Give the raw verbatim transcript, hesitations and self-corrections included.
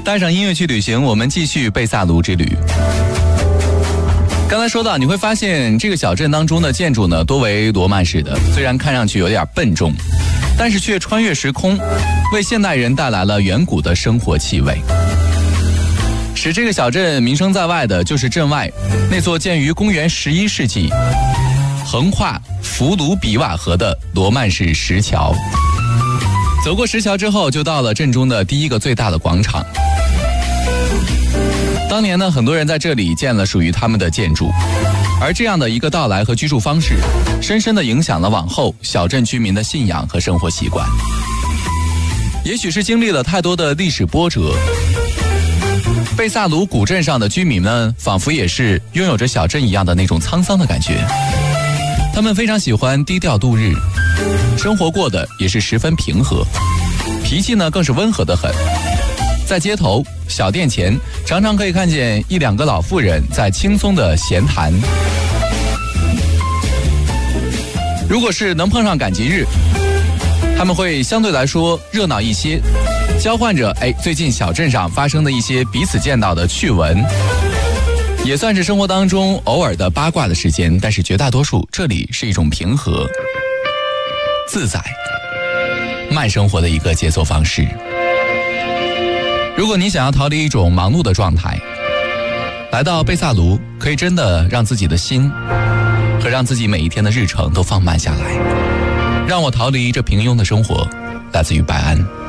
带上音乐去旅行，我们继续贝萨卢之旅。刚才说到，你会发现这个小镇当中的建筑呢，多为罗曼式的，虽然看上去有点笨重，但是却穿越时空，为现代人带来了远古的生活气味。使这个小镇名声在外的，就是镇外那座建于公元十一世纪、横跨弗卢比瓦河的罗曼式石桥。走过石桥之后，就到了镇中的第一个最大的广场。当年呢，很多人在这里建了属于他们的建筑，而这样的一个到来和居住方式，深深地影响了往后小镇居民的信仰和生活习惯。也许是经历了太多的历史波折，贝萨卢古镇上的居民呢，仿佛也是拥有着小镇一样的那种沧桑的感觉。他们非常喜欢低调度日，生活过得也是十分平和，脾气呢更是温和得很。在街头小店前，常常可以看见一两个老妇人在轻松的闲谈。如果是能碰上赶集日，他们会相对来说热闹一些，交换着哎最近小镇上发生的一些彼此见到的趣闻，也算是生活当中偶尔的八卦的时间。但是绝大多数，这里是一种平和、自在、慢生活的一个节奏方式。如果你想要逃离一种忙碌的状态，来到贝萨卢，可以真的让自己的心和让自己每一天的日程都放慢下来，让我逃离这平庸的生活。来自于白安。